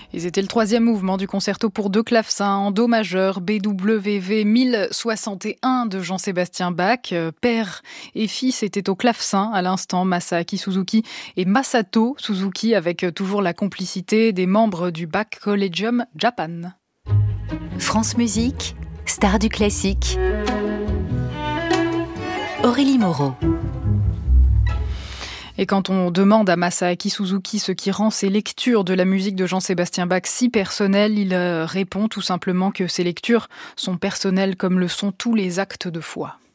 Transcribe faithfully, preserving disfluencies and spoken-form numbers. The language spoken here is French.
Et c'était le troisième mouvement du concerto pour deux clavecins en do majeur B W V mille soixante et un de Jean-Sébastien Bach. Père et fils étaient au clavecin à l'instant, Masaaki Suzuki et Masato Suzuki, avec toujours la complicité des membres du Bach Collegium Japan. France Musique, star du classique. Aurélie Moreau. Et quand on demande à Masaaki Suzuki ce qui rend ses lectures de la musique de Jean-Sébastien Bach si personnelles, il répond tout simplement que ses lectures sont personnelles comme le sont tous les actes de foi.